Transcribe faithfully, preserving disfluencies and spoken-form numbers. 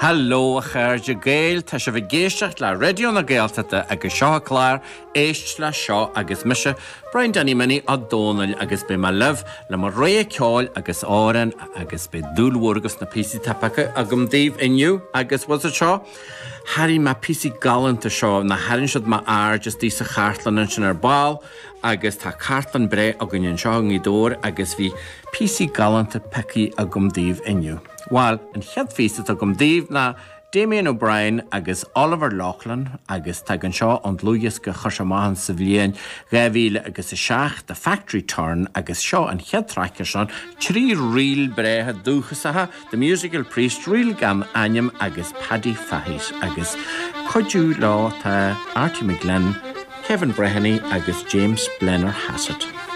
Hallo, Chairde Gael, tá sé bh géisteach le radio na Gaeltachta agus seo chlár éist le seo agus mise Brian Danny Minnie a Donal agus be ma love le mar ré ceáil agus áran agus be dúlhórgus na písi tapacha agam díomh inniu agus was it seo Harry ma písi galanta seo na harin siad ma air just tí sa chartlan an sin ar bál agus tá cartlan bre agan an seo í dór agus bhí písi galanta peci agam díomh inniu. Well, in chead físta agam díomh na Damien O'Brien agus Oliver Loughlin agus tagan seo an dlúias go chosamahan sa bhliain gavíle agus a seach the factory turn agus seo an chead traice sean trí riil brethe dúchasatha the musical priest riil gam aim agus Paddy Fahis agus Codú lá tá Artie McGlenn, Kevin Breheny agus James Blenner Hassett.